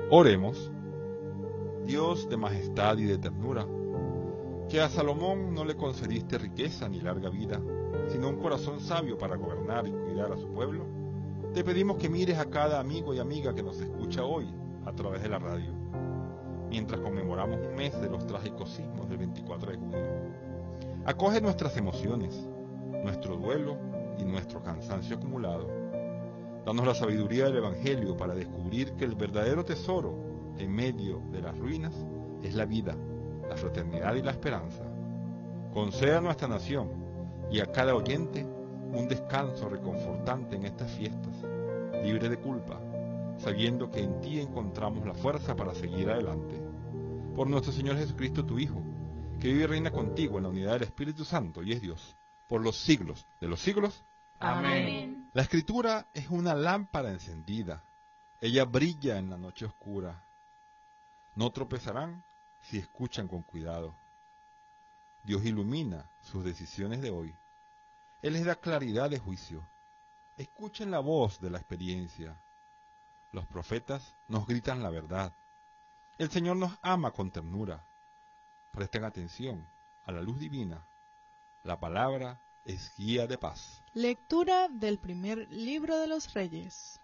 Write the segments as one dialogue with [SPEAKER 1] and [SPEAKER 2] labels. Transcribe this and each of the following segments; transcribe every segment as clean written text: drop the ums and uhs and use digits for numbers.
[SPEAKER 1] Oremos. Dios de majestad y de ternura, que a Salomón no le concediste riqueza ni larga vida, sino un corazón sabio para gobernar y cuidar a su pueblo, te pedimos que mires a cada amigo y amiga que nos escucha hoy a través de la radio, mientras conmemoramos un mes de los trágicos sismos del 24 de junio. Acoge nuestras emociones, nuestro duelo y nuestro cansancio acumulado. Danos la sabiduría del Evangelio para descubrir que el verdadero tesoro en medio de las ruinas es la vida, la fraternidad y la esperanza. Conceda a nuestra nación y a cada oyente un descanso reconfortante en estas fiestas, libre de culpa, sabiendo que en ti encontramos la fuerza para seguir adelante. Por nuestro Señor Jesucristo, tu Hijo, que vive y reina contigo en la unidad del Espíritu Santo y es Dios, por los siglos de los siglos.
[SPEAKER 2] Amén.
[SPEAKER 1] La Escritura es una lámpara encendida. Ella brilla en la noche oscura. No tropezarán si escuchan con cuidado. Dios ilumina sus decisiones de hoy. Él les da claridad de juicio. Escuchen la voz de la experiencia. Los profetas nos gritan la verdad. El Señor nos ama con ternura. Presten atención a la luz divina. La palabra es guía de paz.
[SPEAKER 2] Lectura del primer libro de los Reyes.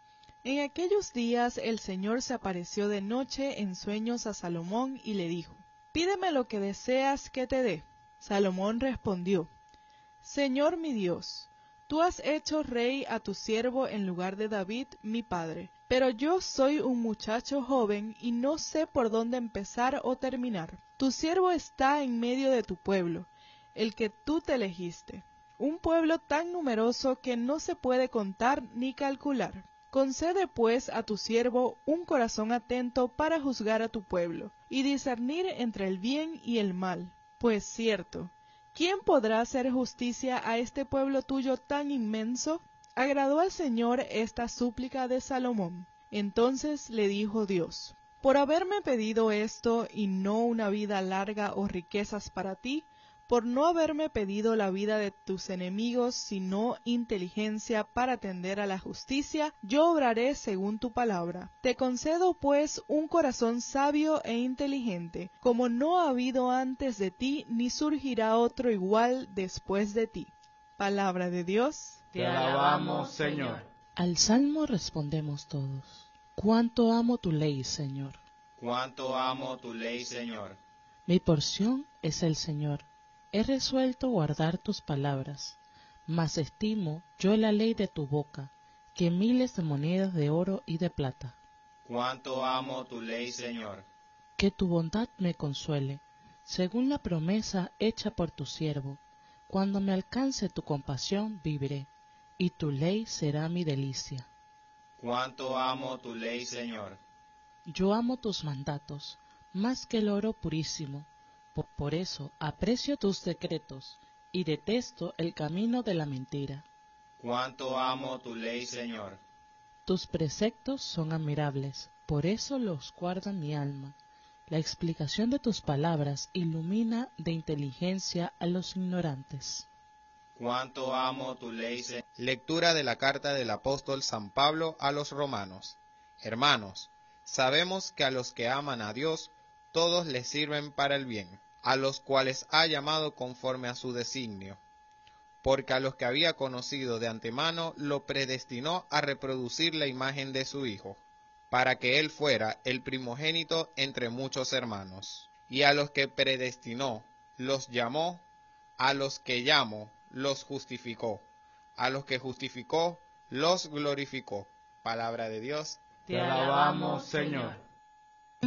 [SPEAKER 2] En aquellos días el Señor se apareció de noche en sueños a Salomón y le dijo: Pídeme lo que deseas que te dé. Salomón respondió: Señor mi Dios, tú has hecho rey a tu siervo en lugar de David mi padre, pero yo soy un muchacho joven y no sé por dónde empezar o terminar. Tu siervo está en medio de tu pueblo, el que tú te elegiste, un pueblo tan numeroso que no se puede contar ni calcular. Concede pues a tu siervo un corazón atento para juzgar a tu pueblo, y discernir entre el bien y el mal. Pues cierto, ¿quién podrá hacer justicia a este pueblo tuyo tan inmenso? Agradó al Señor esta súplica de Salomón. Entonces le dijo Dios: Por haberme pedido esto y no una vida larga o riquezas para ti, por no haberme pedido la vida de tus enemigos, sino inteligencia para atender a la justicia, yo obraré según tu palabra. Te concedo pues un corazón sabio e inteligente, como no ha habido antes de ti, ni surgirá otro igual después de ti. Palabra de Dios.
[SPEAKER 3] Te alabamos, Señor.
[SPEAKER 4] Al salmo respondemos todos: cuánto amo tu ley, Señor.
[SPEAKER 3] Cuánto amo tu ley, Señor.
[SPEAKER 4] Mi porción es el Señor. He resuelto guardar tus palabras, mas estimo yo la ley de tu boca, que miles de monedas de oro y de plata.
[SPEAKER 3] Cuánto amo tu ley, Señor.
[SPEAKER 4] Que tu bondad me consuele, según la promesa hecha por tu siervo. Cuando me alcance tu compasión viviré, y tu ley será mi delicia.
[SPEAKER 3] Cuánto amo tu ley, Señor.
[SPEAKER 4] Yo amo tus mandatos, más que el oro purísimo. Por eso aprecio tus decretos y detesto el camino de la mentira.
[SPEAKER 3] Cuánto amo tu ley, Señor.
[SPEAKER 4] Tus preceptos son admirables, por eso los guarda mi alma. La explicación de tus palabras ilumina de inteligencia a los ignorantes.
[SPEAKER 3] Cuánto amo tu ley, Señor. Lectura de la carta del apóstol San Pablo a los romanos. Hermanos, sabemos que a los que aman a Dios, todos les sirven para el bien, a los cuales ha llamado conforme a su designio. Porque a los que había conocido de antemano, lo predestinó a reproducir la imagen de su Hijo, para que él fuera el primogénito entre muchos hermanos. Y a los que predestinó, los llamó; a los que llamó, los justificó; a los que justificó, los glorificó. Palabra de Dios.
[SPEAKER 5] Te alabamos, Señor.